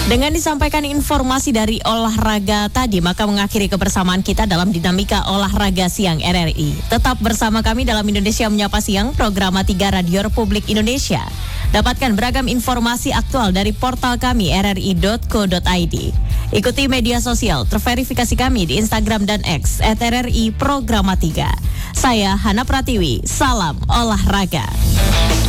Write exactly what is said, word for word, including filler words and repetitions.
Dengan disampaikan informasi dari olahraga tadi, maka mengakhiri kebersamaan kita dalam dinamika olahraga siang R R I. Tetap bersama kami dalam Indonesia Menyapa Siang, program tiga Radio Republik Indonesia. Dapatkan beragam informasi aktual dari portal kami r r i dot co dot i d. Ikuti media sosial terverifikasi kami di Instagram dan X at R R I Programa tiga. Saya Hana Pratiwi, salam olahraga.